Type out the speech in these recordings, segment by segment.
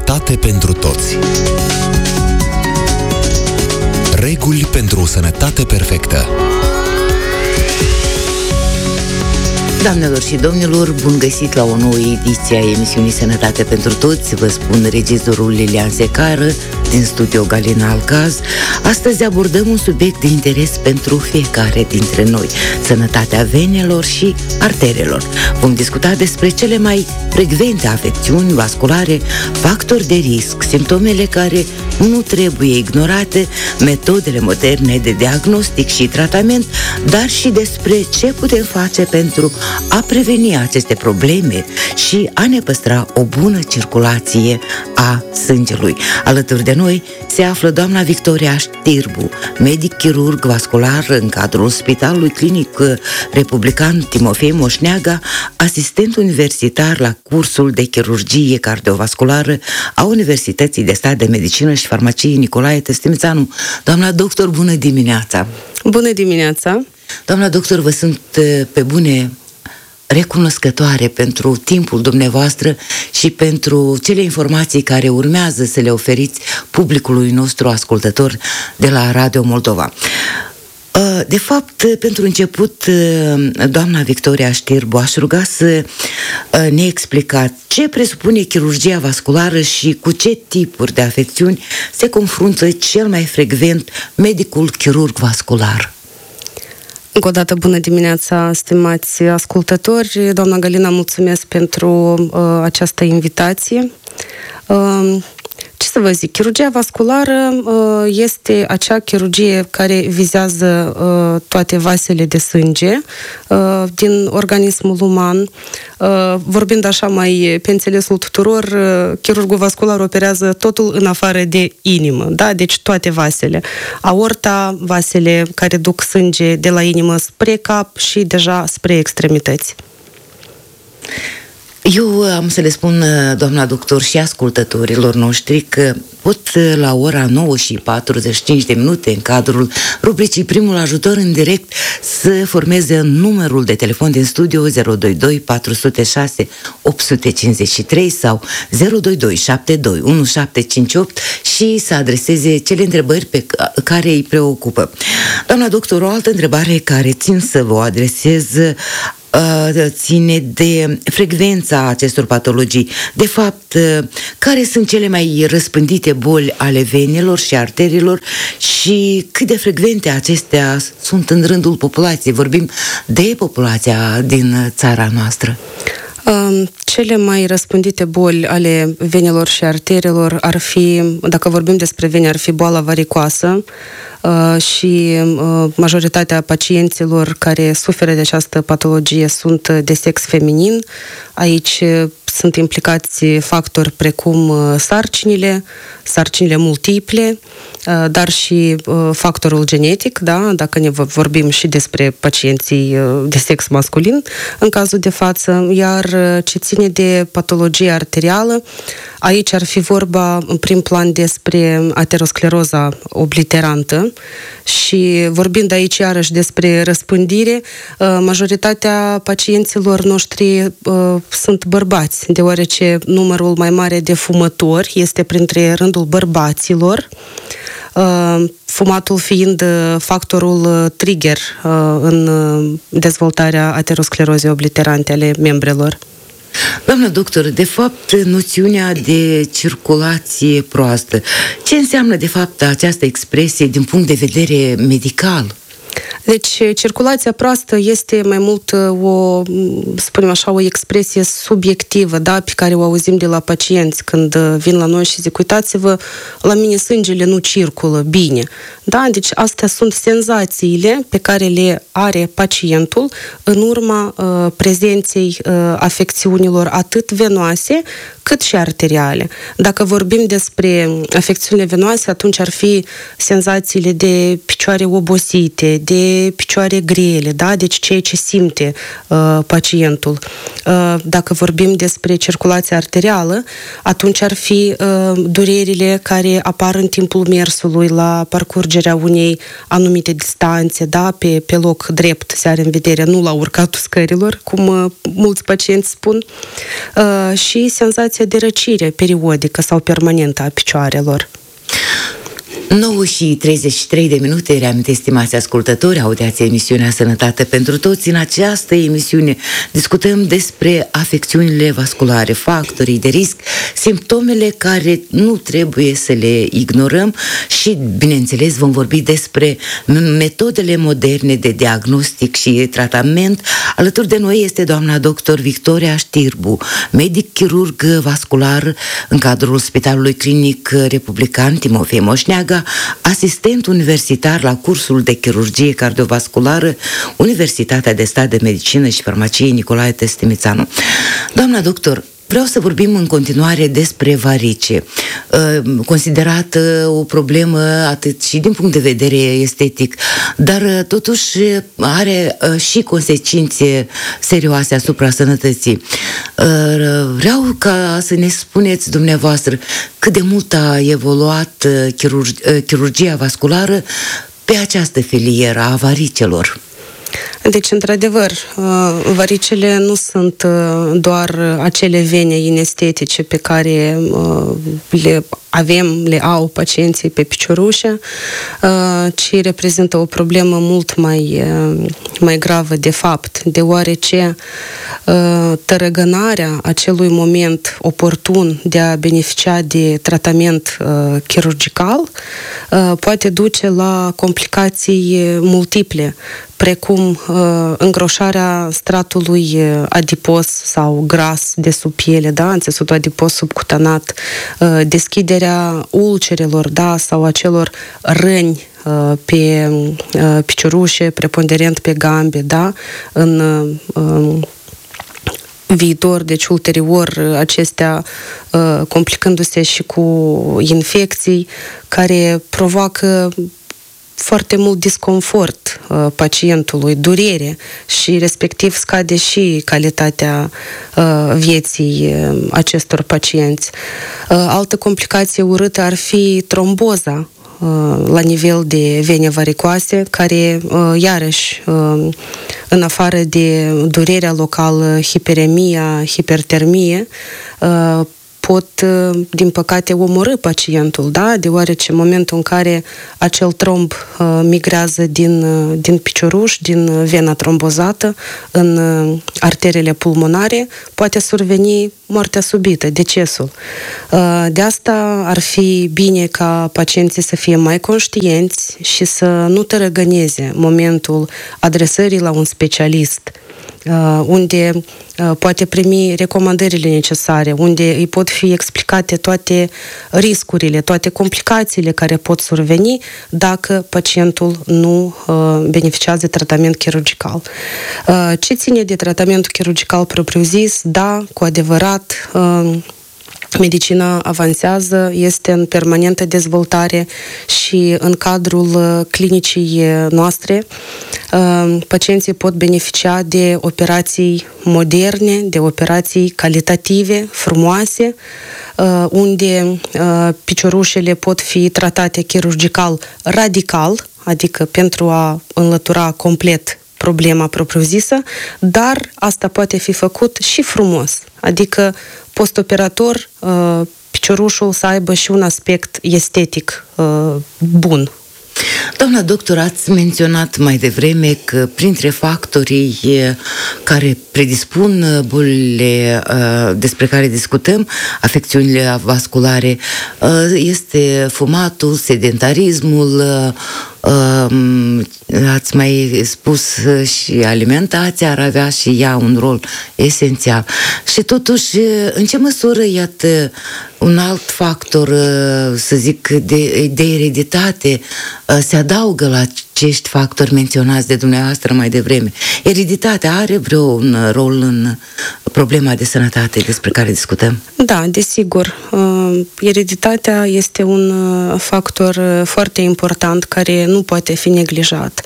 Sănătate pentru toți. Reguli pentru o sănătate perfectă. Doamnelor și domnilor, bun găsit la o nouă ediție a emisiunii Sănătate pentru Toți. Vă spun regizorul Lilian Secară, din studio Galina Alcaz. Astăzi abordăm un subiect de interes pentru fiecare dintre noi: sănătatea venelor și arterelor. Vom discuta despre cele mai frecvente afecțiuni vasculare, factori de risc, simptomele care nu trebuie ignorate, metodele moderne de diagnostic și tratament, dar și despre ce putem face pentru a preveni aceste probleme și a ne păstra o bună circulație a sângelui. Alături de noi se află doamna Victoria Știrbu, medic chirurg vascular în cadrul Spitalului Clinic Republican Timofei Moșneaga, asistent universitar la cursul de chirurgie cardiovasculară a Universității de Stat de Medicină și Farmacie Nicolae Testimițanu. Doamna doctor, bună dimineața! Bună dimineața! Doamna doctor, vă sunt pe bune recunoscătoare pentru timpul dumneavoastră și pentru cele informații care urmează să le oferiți publicului nostru ascultător de la Radio Moldova. De fapt, pentru început, doamna Victoria Știrbu, aș ruga să ne explicați ce presupune chirurgia vasculară și cu ce tipuri de afecțiuni se confruntă cel mai frecvent medicul chirurg vascular. Încă o dată, bună dimineața, stimați ascultători. Doamna Galina, mulțumesc pentru această invitație. Ce să vă zic, chirurgia vasculară este acea chirurgie care vizează toate vasele de sânge din organismul uman. Vorbind așa mai pe înțelesul tuturor, chirurgul vascular operează totul în afară de inimă, da? Deci toate vasele. Aorta, vasele care duc sânge de la inimă spre cap și deja spre extremități. Eu am să le spun, doamna doctor, și ascultătorilor noștri că pot la ora 9 și 45 de minute, în cadrul rubricii Primul Ajutor în direct, să formeze numărul de telefon din studio 022 406 853 sau 022 72 1758 și să adreseze cele întrebări pe care îi preocupă. Doamna doctor, o altă întrebare care țin să vă adresez ține de frecvența acestor patologii. De fapt, care sunt cele mai răspândite boli ale venelor și arteriilor și cât de frecvente acestea sunt în rândul populației? Vorbim de populația din țara noastră. Cele mai răspândite boli ale venelor și arteriilor ar fi, dacă vorbim despre vene, ar fi boala varicoasă și majoritatea pacienților care suferă de această patologie sunt de sex feminin. Aici sunt implicați factori precum sarcinile multiple, dar și factorul genetic, da? Dacă ne vorbim și despre pacienții de sex masculin în cazul de față, iar ce ține de patologie arterială, aici ar fi vorba în prim plan despre ateroscleroza obliterantă și vorbind aici iarăși despre răspândire, majoritatea pacienților noștri sunt bărbați, deoarece numărul mai mare de fumători este printre rândul bărbaților, fumatul fiind factorul trigger în dezvoltarea aterosclerozei obliterante ale membrelor. Doamnă doctor, de fapt, noțiunea de circulație proastă, ce înseamnă de fapt această expresie din punct de vedere medical? Deci, circulația proastă este mai mult spunem așa, o expresie subiectivă, da, pe care o auzim de la pacienți când vin la noi și zic, uitați-vă, la mine sângele nu circulă bine. Da? Deci, astea sunt senzațiile pe care le are pacientul în urma prezenței afecțiunilor atât venoase cât și arteriale. Dacă vorbim despre afecțiunile venoase, atunci ar fi senzațiile de picioare obosite, de picioare grele, da? Deci ceea ce simte pacientul. Dacă vorbim despre circulația arterială, atunci ar fi durerile care apar în timpul mersului la parcurgerea unei anumite distanțe, da? Pe loc drept se are în vedere, nu la urcatul scărilor, cum mulți pacienți spun, și senzația de răcire periodică sau permanentă a picioarelor. 9:33, reamintesc, stimați ascultători, audiați emisiunea Sănătate pentru Toți. În această emisiune discutăm despre afecțiunile vasculare, factorii de risc, simptomele care nu trebuie să le ignorăm și, bineînțeles, vom vorbi despre metodele moderne de diagnostic și tratament. Alături de noi este doamna doctor Victoria Știrbu, medic chirurg vascular în cadrul Spitalului Clinic Republican Timofei Moșneagă, asistent universitar la cursul de chirurgie cardiovasculară, Universitatea de Stat de Medicină și Farmacie Nicolae Testimițanu. Doamna doctor, vreau să vorbim în continuare despre varice, considerată o problemă atât și din punct de vedere estetic, dar totuși are și consecințe serioase asupra sănătății. Vreau ca să ne spuneți dumneavoastră cât de mult a evoluat chirurgia vasculară pe această filieră a varicelor. Deci, într-adevăr, varicele nu sunt doar acele vene inestetice pe care le au pacienții pe piciorușă, ci reprezintă o problemă mult mai gravă de fapt, deoarece tărăgânarea acelui moment oportun de a beneficia de tratament chirurgical poate duce la complicații multiple, precum îngroșarea stratului adipos sau gras de sub piele, da, în țesutul adipos subcutanat, deschiderea ulcerelor, da, sau acelor răni pe piciorușe, preponderent pe gambe, da, în viitor, deci ulterior, acestea complicându-se și cu infecții care provoacă foarte mult disconfort pacientului, durere și respectiv scade și calitatea vieții acestor pacienți. Altă complicație urâtă ar fi tromboza la nivel de vene varicoase, care iarăși, în afară de durerea locală, hiperemia, hipertermie, pot, din păcate, omorî pacientul, da? Deoarece în momentul în care acel tromb migrează din picioruș, din vena trombozată, în arterele pulmonare, poate surveni moartea subită, decesul. De asta ar fi bine ca pacienții să fie mai conștienți și să nu tărăgăneze momentul adresării la un specialist, unde poate primi recomandările necesare, unde îi pot fi explicate toate riscurile, toate complicațiile care pot surveni dacă pacientul nu beneficiază de tratament chirurgical. Ce ține de tratamentul chirurgical propriu-zis? Da, cu adevărat, medicina avansează, este în permanentă dezvoltare și în cadrul clinicii noastre pacienții pot beneficia de operații moderne, de operații calitative, frumoase, unde piciorușele pot fi tratate chirurgical radical, adică pentru a înlătura complet problema propriu-zisă, dar asta poate fi făcut și frumos, adică postoperator piciorușul să aibă și un aspect estetic bun. Doamna doctor, ați menționat mai devreme că printre factorii care predispun bolile despre care discutăm, afecțiunile vasculare, este fumatul, sedentarismul, ați mai spus și alimentația ar avea și ea un rol esențial. Și totuși, în ce măsură, iată, un alt factor, să zic, de ereditate se adaugă la acești factori menționați de dumneavoastră mai devreme? Ereditatea are vreun rol în problema de sănătate despre care discutăm? Da, desigur. Ereditatea este un factor foarte important care nu poate fi neglijat.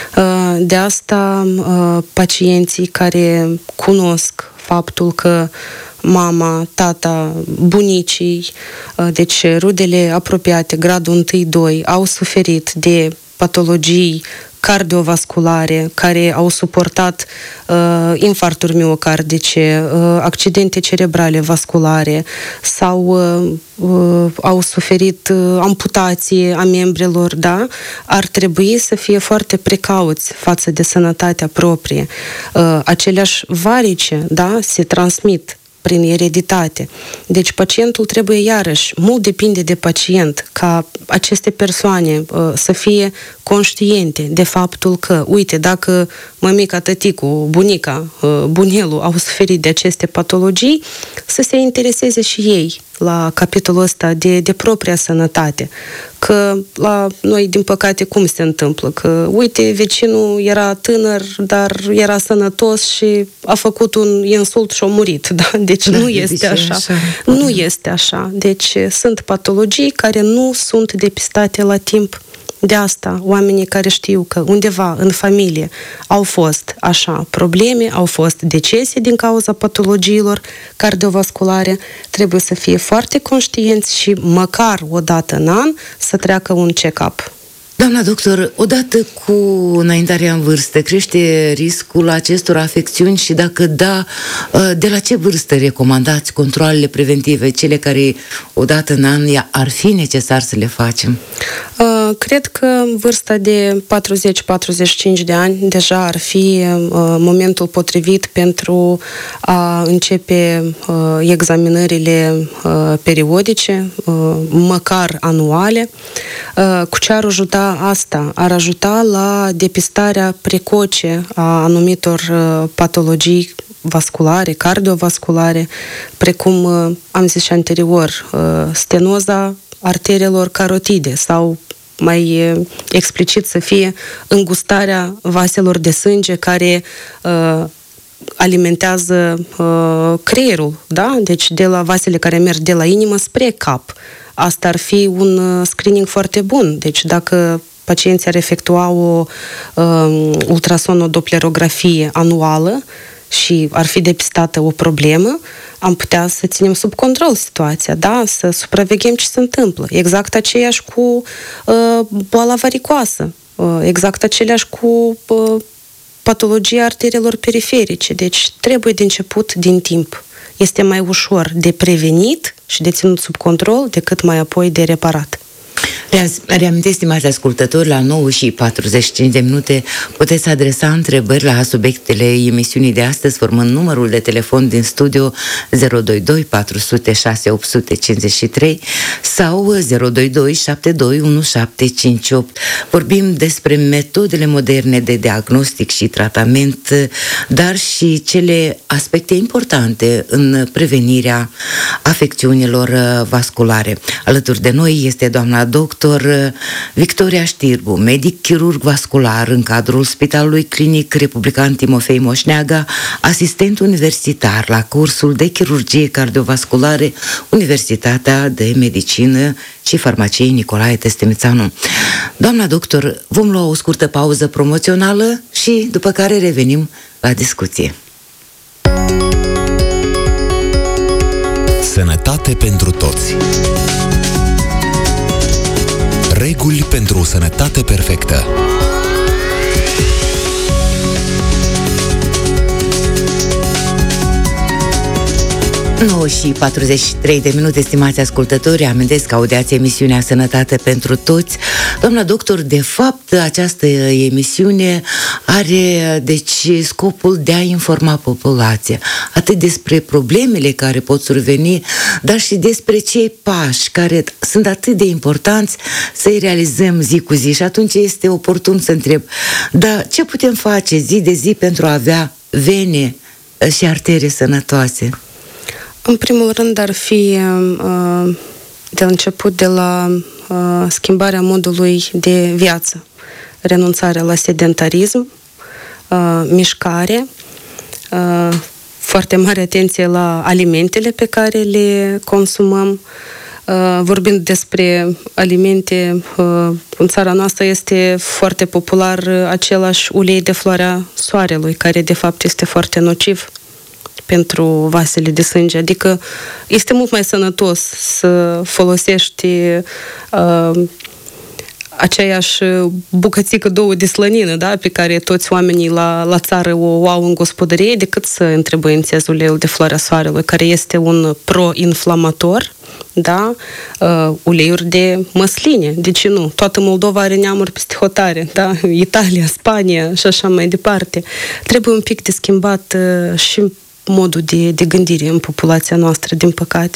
De asta, pacienții care cunosc faptul că mama, tata, bunicii, deci rudele apropiate, gradul 1-2, au suferit de patologii cardiovasculare, care au suportat infarturi miocardice, accidente cerebrale vasculare sau au suferit amputație a membrelor, da? Ar trebui să fie foarte precauți față de sănătatea proprie. Aceleași varice, da, se transmit prin ereditate. Deci pacientul trebuie, iarăși, mult depinde de pacient, ca aceste persoane să fie conștiente de faptul că, uite, dacă mămica, tăticul, bunica, bunelul au suferit de aceste patologii, să se intereseze și ei la capitolul ăsta de propria sănătate. Că la noi, din păcate, cum se întâmplă? Că, uite, vecinul era tânăr, dar era sănătos și a făcut un insult și a murit. Da? Deci nu este așa. Nu este așa. Deci sunt patologii care nu sunt depistate la timp. De asta, oamenii care știu că undeva în familie au fost așa probleme, au fost decese din cauza patologiilor cardiovasculare, trebuie să fie foarte conștienți și măcar o dată în an să treacă un check-up. Doamna doctor, odată cu înaintarea în vârstă, crește riscul acestor afecțiuni și dacă da, de la ce vârstă recomandați controalele preventive, cele care odată în an ar fi necesar să le facem? Cred că vârsta de 40-45 de ani deja ar fi momentul potrivit pentru a începe examinările periodice, măcar anuale. Cu ce ar ajuta asta? Ar ajuta la depistarea precoce a anumitor patologii vasculare, cardiovasculare, precum am zis și anterior, stenoza arterelor carotide sau mai explicit să fie îngustarea vaselor de sânge care alimentează creierul, da? Deci de la vasele care merg de la inimă spre cap. Asta ar fi un screening foarte bun. Deci dacă pacienții ar efectua o ultrasonodoplerografie anuală și ar fi depistată o problemă, am putea să ținem sub control situația, da? Să supraveghem ce se întâmplă. Exact aceeași cu boala varicoasă, exact aceleași cu patologia arterelor periferice. Deci trebuie de început din timp. Este mai ușor de prevenit și de ținut sub control decât mai apoi de reparat. Reamintesc, stimați ascultători, la 9:45 puteți adresa întrebări la subiectele emisiunii de astăzi, formând numărul de telefon din studio 022 406 853 sau 022 72 1758. Vorbim despre metodele moderne de diagnostic și tratament, dar și cele aspecte importante în prevenirea afecțiunilor vasculare. Alături de noi este doamna doctor Victoria Știrbu, medic chirurg vascular în cadrul Spitalului Clinic Republican Timofei Moșneaga, asistent universitar la cursul de chirurgie cardiovasculare, Universitatea de Medicină și Farmacie Nicolae Testemițanu. Doamna doctor, vom lua o scurtă pauză promoțională și după care revenim la discuție. Sănătate pentru toți. Reguli pentru o sănătate perfectă. 9:43, stimați ascultători, amintesc că audiați emisiunea Sănătate pentru toți. Doamna doctor, de fapt, această emisiune are, deci, scopul de a informa populația, atât despre problemele care pot surveni, dar și despre cei pași care sunt atât de importanți să-i realizăm zi cu zi. Și atunci este oportun să întreb, dar ce putem face zi de zi pentru a avea vene și artere sănătoase? În primul rând ar fi de început de la schimbarea modului de viață, renunțarea la sedentarism, mișcare, foarte mare atenție la alimentele pe care le consumăm. Vorbind despre alimente, în țara noastră este foarte popular același ulei de floarea soarelui, care de fapt este foarte nociv pentru vasele de sânge. Adică este mult mai sănătos să folosești aceeași bucățică, două de slănină, da, pe care toți oamenii la țară o au în gospodărie, decât să întrebuințezi uleiul de floarea soarelui, care este un pro-inflamator, da, uleiuri de măsline, de ce nu? Toată Moldova are neamuri peste hotare, da, Italia, Spania și așa mai departe. Trebuie un pic de schimbat și modul de gândire în populația noastră, din păcate.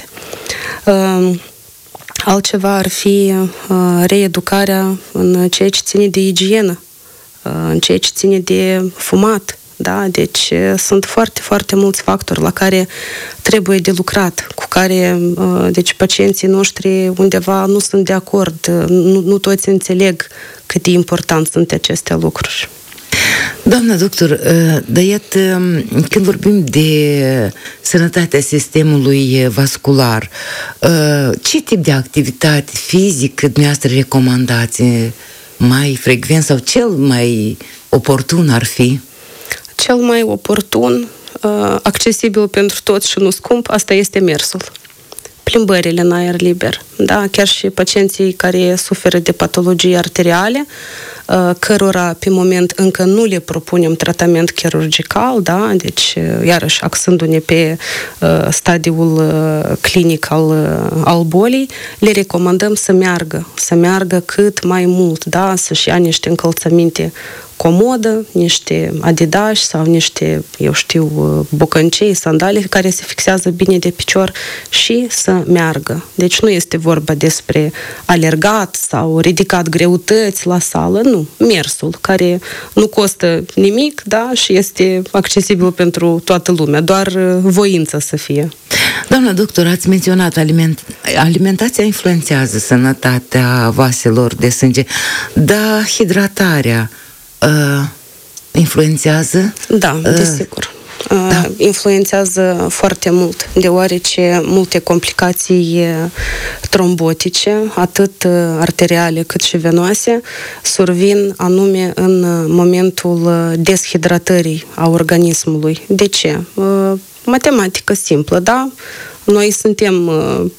Altceva ar fi reeducarea în ceea ce ține de igienă, în ceea ce ține de fumat. Da? Deci sunt foarte, foarte mulți factori la care trebuie de lucrat, cu care deci pacienții noștri undeva nu sunt de acord, nu toți înțeleg cât de important sunt aceste lucruri. Doamna doctor, dar iată, când vorbim de sănătatea sistemului vascular, ce tip de activitate fizică dumneavoastră recomandați mai frecvent sau cel mai oportun ar fi? Cel mai oportun, accesibil pentru toți și nu scump, asta este mersul. Plimbările în aer liber. Da? Chiar și pacienții care suferă de patologii arteriale, cărora pe moment încă nu le propunem tratament chirurgical, da? Deci iarăși axându-ne pe stadiul clinic al bolii, le recomandăm să meargă cât mai mult, da? Să-și ia niște încălțăminte comodă, niște Adidas sau niște, eu știu, bocăncei, sandale care se fixează bine de picior și să meargă. Deci nu este vorba despre alergat sau ridicat greutăți la sală, nu. Mersul, care nu costă nimic, da, și este accesibil pentru toată lumea, doar voință să fie. Doamna doctor, ați menționat alimentația influențează sănătatea vaselor de sânge, dar hidratarea influențează? Da, desigur. Da. Influențează foarte mult, deoarece multe complicații trombotice, atât arteriale cât și venoase, survin anume în momentul deshidratării a organismului. De ce? Matematică simplă, da? Noi suntem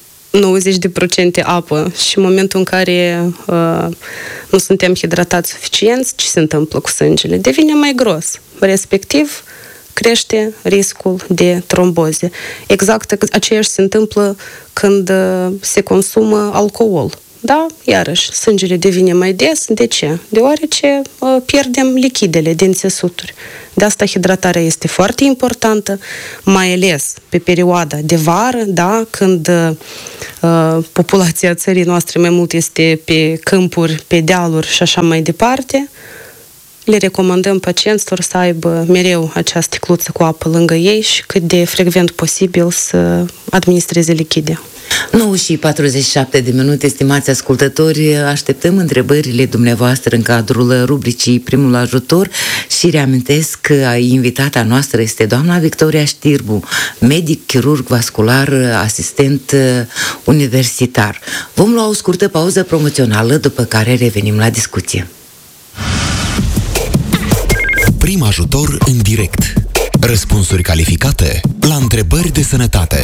90% apă și în momentul în care nu suntem hidratați suficienți, ce se întâmplă cu sângele? Devine mai gros, respectiv crește riscul de tromboze. Exact aceeași se întâmplă când se consumă alcool. Da? Iarăși, sângele devine mai des. De ce? Deoarece pierdem lichidele din țesuturi. De asta hidratarea este foarte importantă, mai ales pe perioada de vară, da? Când populația țării noastre mai mult este pe câmpuri, pe dealuri și așa mai departe. Le recomandăm pacienților să aibă mereu acea sticluță cu apă lângă ei și cât de frecvent posibil să administreze lichide. 9:47, stimați ascultători, așteptăm întrebările dumneavoastră în cadrul rubricii Primul Ajutor și reamintesc că invitata noastră este doamna Victoria Știrbu, medic chirurg vascular, asistent universitar. Vom lua o scurtă pauză promoțională, după care revenim la discuție. Prim ajutor în direct. Răspunsuri calificate la întrebări de sănătate.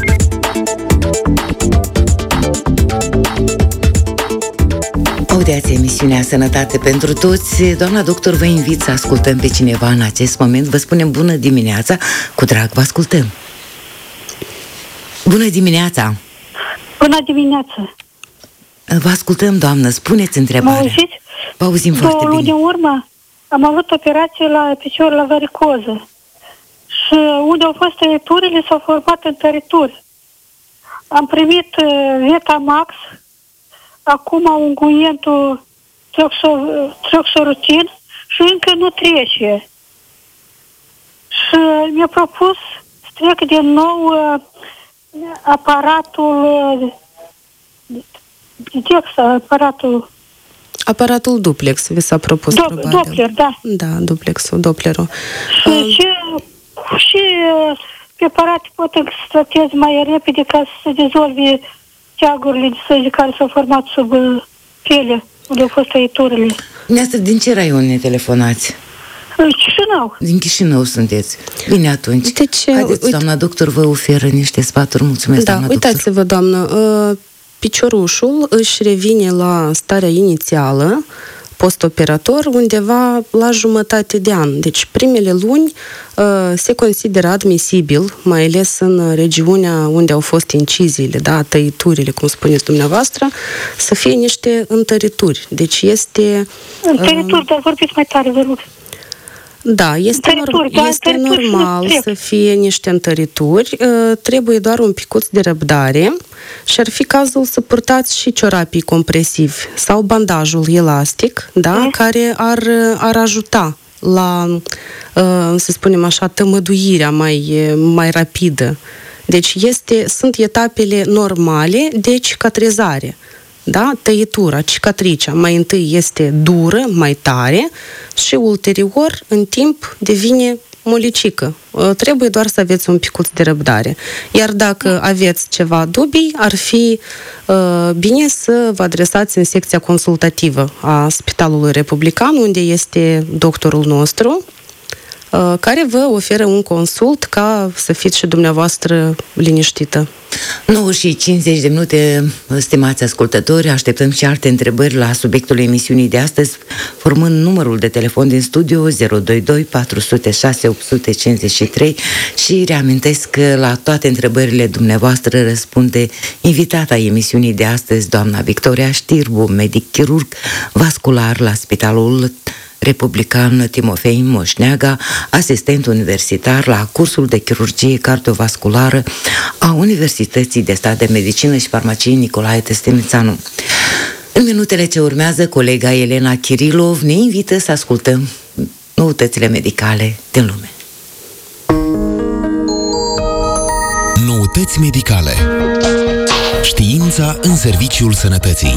Audiați emisiunea Sănătate pentru Toți. Doamna doctor, vă invit să ascultăm pe cineva în acest moment. Vă spunem bună dimineața, cu drag vă ascultăm. Bună dimineața! Bună dimineața! Vă ascultăm, doamnă, spuneți întrebarea. Mă auziți? Vă auzim foarte bine. 2 luni în urmă am avut operație la picior la varicoză și unde au fost tăieturile s-au format întărituri. Am primit Vetamax, acum unguientul Troxorutin și încă nu trece. Și mi-a propus să trec din nou Aparatul duplex vi s-a propus, probabil. Doppler, da. Da, duplexul, Dopplerul. Și preparate pot să trateze mai repede ca să se dezolve teagurile de sânge care s-au format sub piele, unde au fost tăieturile. Dumneavoastră, din ce raion ne telefonați? Chișinău. Din Chișinău sunteți. Bine atunci. Haideți, doamna doctor, vă oferă niște sfaturi. Mulțumesc, doamna doctor. Uitați-vă, doamnă, piciorușul își revine la starea inițială, postoperator, undeva la jumătate de an. Deci primele luni se consideră admisibil, mai ales în regiunea unde au fost inciziile, tăiturile, cum spuneți dumneavoastră, să fie niște întărituri. Deci este... Întărituri, dar vorbiți mai tare, vă rog. Da, este normal să fie niște întărituri, trebuie doar un picuț de răbdare și ar fi cazul să purtați și ciorapii compresivi sau bandajul elastic, care ar ajuta la, să spunem așa, tămăduirea mai rapidă. Deci sunt etapele normale de cicatrizare. Da? Tăietura, cicatricea, mai întâi este dură, mai tare și ulterior, în timp, devine molicică. Trebuie doar să aveți un picuț de răbdare. Iar dacă aveți ceva dubii, ar fi bine să vă adresați în secția consultativă a Spitalului Republican, unde este doctorul nostru, care vă oferă un consult ca să fiți și dumneavoastră liniștită. 9:50, stimați ascultători, așteptăm și alte întrebări la subiectul emisiunii de astăzi, formând numărul de telefon din studio 022 406 853 și reamintesc că la toate întrebările dumneavoastră răspunde invitata emisiunii de astăzi, doamna Victoria Știrbu, medic chirurg vascular la Spitalul Republican Timofei Moșneaga, asistent universitar la cursul de chirurgie cardiovasculară a Universității de Stat de Medicină și Farmacie Nicolae Testimițanu. În minutele ce urmează, colega Elena Chirilov ne invită să ascultăm noutățile medicale din lume. Noutăți medicale. Știința în serviciul sănătății.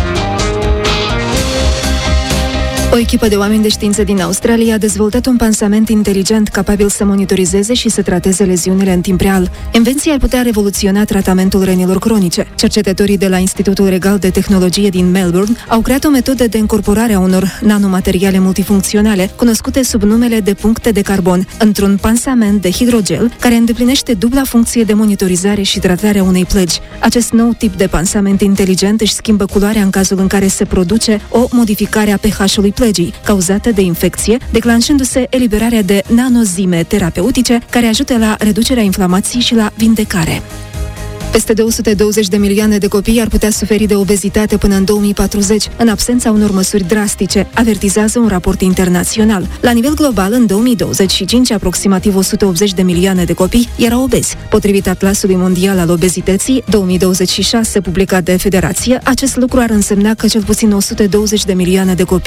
O echipă de oameni de știință din Australia a dezvoltat un pansament inteligent capabil să monitorizeze și să trateze leziunile în timp real. Invenția ar putea revoluționa tratamentul rănilor cronice. Cercetătorii de la Institutul Regal de Tehnologie din Melbourne au creat o metodă de incorporare a unor nanomateriale multifuncționale, cunoscute sub numele de puncte de carbon, într-un pansament de hidrogel care îndeplinește dubla funcție de monitorizare și tratare a unei plăgi. Acest nou tip de pansament inteligent își schimbă culoarea în cazul în care se produce o modificare a pH-ului plăgii, cauzată de infecție, declanșându-se eliberarea de nanozime terapeutice care ajută la reducerea inflamației și la vindecare. Peste 220 de milioane de copii ar putea suferi de obezitate până în 2040, în absența unor măsuri drastice, avertizează un raport internațional. La nivel global, în 2025, aproximativ 180 de milioane de copii erau obezi. Potrivit Atlasului Mondial al Obezității 2026, publicat de Federație, acest lucru ar însemna că cel puțin 120 de milioane de copii